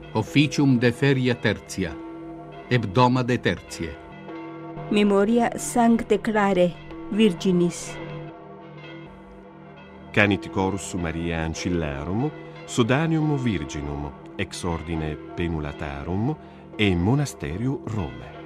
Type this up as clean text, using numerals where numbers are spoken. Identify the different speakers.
Speaker 1: Officium de feria tertia, hebdoma de tertie.
Speaker 2: Memoria Sancte Clare, Virginis.
Speaker 3: Canit Chorus Maria Ancillarum, Sodanium Virginum, ex ordine Penulatarum e Monasterium Rome.